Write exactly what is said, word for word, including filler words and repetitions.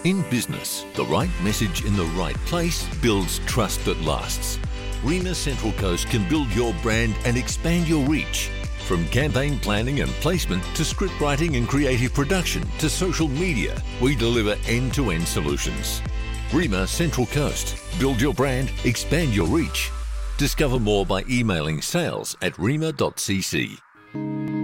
In business, the right message in the right place builds trust that lasts. REMA Central Coast can build your brand and expand your reach. From campaign planning and placement to script writing and creative production to social media, we deliver end-to-end solutions. REMA Central Coast. Build your brand, expand your reach. Discover more by emailing sales at rema dot c c.